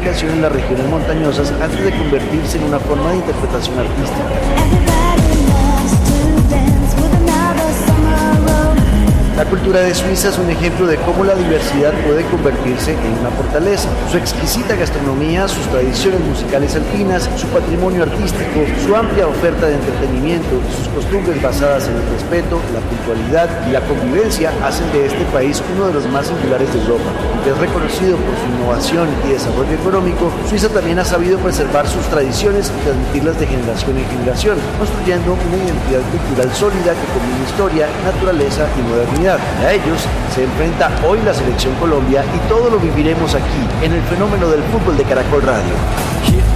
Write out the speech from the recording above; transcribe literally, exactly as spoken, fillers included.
nidificación en las regiones montañosas antes de convertirse en una forma de interpretación artística. La cultura de Suiza es un ejemplo de cómo la diversidad puede convertirse en una fortaleza. Su exquisita gastronomía, sus tradiciones musicales alpinas, su patrimonio artístico, su amplia oferta de entretenimiento y sus costumbres basadas en el respeto, la puntualidad y la convivencia hacen de este país uno de los más singulares de Europa. Aunque es reconocido por su innovación y desarrollo económico, Suiza también ha sabido preservar sus tradiciones y transmitirlas de generación en generación, construyendo una identidad cultural sólida que combina historia, naturaleza y modernidad. A ellos se enfrenta hoy la Selección Colombia y todo lo viviremos aquí, en el fenómeno del fútbol de Caracol Radio.